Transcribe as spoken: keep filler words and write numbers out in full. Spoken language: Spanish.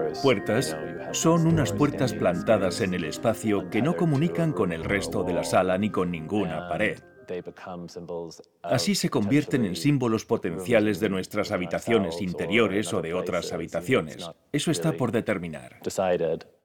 Puertas son unas puertas plantadas en el espacio que no comunican con el resto de la sala ni con ninguna pared. Así se convierten en símbolos potenciales de nuestras habitaciones interiores o de otras habitaciones. Eso está por determinar.